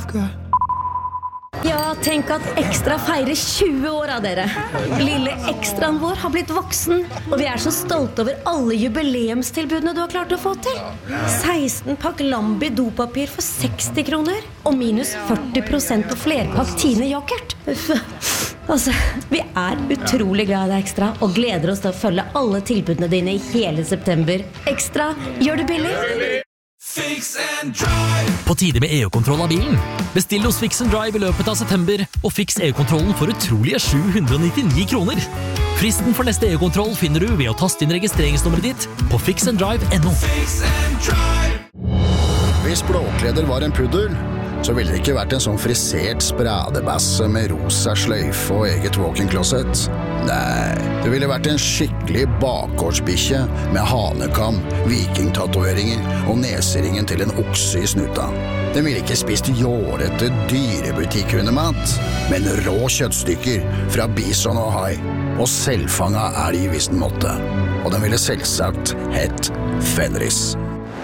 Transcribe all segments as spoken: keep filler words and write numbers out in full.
Kafka. Ja, tenk at Ekstra feirer tjue år av dere. Lille ekstraen vår har blitt voksen, og vi er så stolte over alle jubileumstilbudene du har klart å få til. seksten pakk Lambi dopapir for seksti kroner, og minus førti prosent på flerpakk Tine yoghurt. Altså, vi er utrolig glad i deg, Ekstra, og gleder oss til å følge alle tilbudene dine i hele september. Ekstra, gjør det billig. Fix and Drive. På tide med E U-kontroll av bilen. Bestill hos Fix and Drive i løpet av september, og fiks E U-kontrollen for utrolige sju hundre og nittini kroner. Fristen for neste E U-kontroll finner du ved å taste inn registreringsnummeret ditt på fix and drive punktum no. Fix and Drive. Hvis Blåkleder var en puddel, så ville det ikke vært en sånn frisert spradebasse med rosa sløyfe og eget walk-in-closet. Nei, det ville vært en skikkelig bakgårdsbikkje med hanekam, vikingtatueringer og neseringen til en okse i snuta. Den ville ikke spist jårete dyrebutikkhundemat, men rå kjøttstykker fra bison og hai, og selvfanga elg hvis den måtte. Og den ville selvsagt hett Fenris.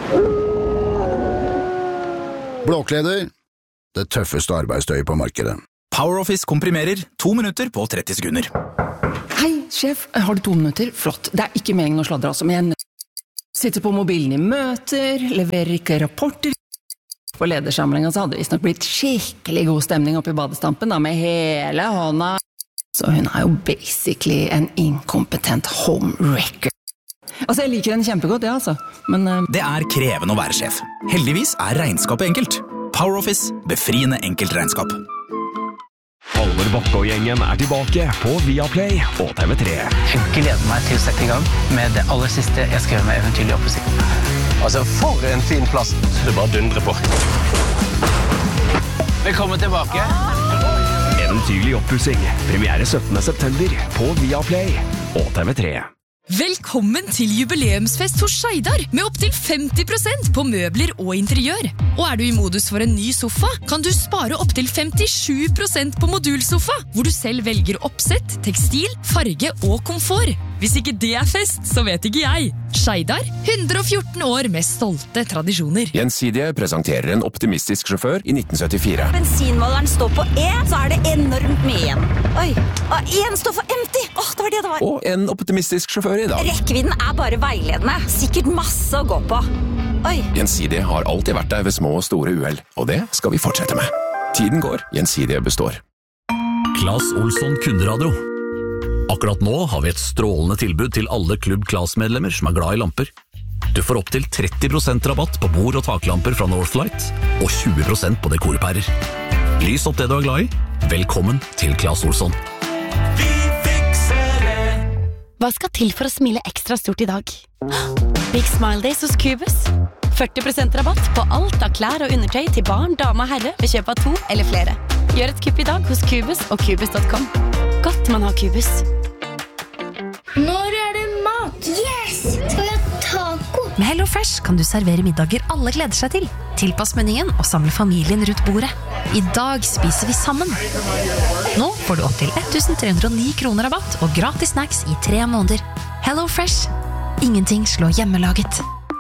Blåkleder, det tøffeste arbeidstøyet på markedet. PowerOffice komprimerer to minutter på tretti sekunder. Hei, sjef, har du to minutter? Flott, det er ikke meningen å sladre altså, men jeg sitter på mobilen i møter, leverer ikke rapporter. På ledersamlingen så hadde det visst nok blitt skikkelig god stemning oppe i badestampen da, med hele hånda. Så hun er jo basically en inkompetent homewrecker. Altså, jeg liker henne kjempegodt, ja, altså. Men uh... det er krevende å være sjef. Heldigvis er regnskapet enkelt. PowerOffice, befriende enkelt regnskap. Halvor Bakke og gjengen er tilbake på Viaplay og T V tre. Jeg gleder meg til å sette i gang med det aller siste jeg skrev med Eventyrlig oppussing. Altså, for en fin plass. Det bare dundrer på. Velkommen tilbake. Eventyrlig oppussing. Premiere syttende september på Viaplay og T V tre. Velkommen til jubileumsfest hos Skeidar med opp til femti prosent på møbler og interiør. Og er du i modus for en ny sofa, kan du spare opp til femtisju prosent på modulsofa, hvor du selv velger oppsett, tekstil, farge og komfort. Hvis ikke det er fest, så vet ikke jeg. Skeidar, hundre og fjorten år med stolte tradisjoner. Gjensidige presenterer en optimistisk sjåfør i nitten syttifire. Bensinmåleren står på E, så er det enormt mye igjen. Oi, og en står for empty. Åh, det var det det var. Og en optimistisk sjåfør i dag. Rekkevidden er bare veiledende. Sikkert masse å gå på. Oi. Gjensidige har alltid vært der ved små og store uheld, og det skal vi fortsette med. Tiden går, Gjensidige består. Claes Olsson Kunderadio. Akkurat nå har vi et strålende tilbud til alle Klubb Claes-medlemmer som er glad i lamper. Du får opp til tretti prosent rabatt på bord- og taklamper fra Northlight, og tjue prosent på dekorpærer. Lys opp det du er glad i. Velkommen til Claes Olsson. Vi fikser det. Hva skal til for å smile ekstra stort i dag? Big Smile Days hos Cubus. førti prosent rabatt på alt av klær og undertøy til barn, dame og herre ved kjøp av to eller flere. Gjør et kupp i dag hos Cubus og Cubus punktum com. Godt man har Cubus. Når er det mat? Yes! Skal vi ha taco? Med HelloFresh kan du servere middager alle gleder seg til. Tilpass menyen og samle familien rundt bordet. I dag spiser vi sammen. Nå får du opp til elleve hundre og ni kroner rabatt og gratis snacks i tre måneder. HelloFresh. Ingenting slår hjemmelaget.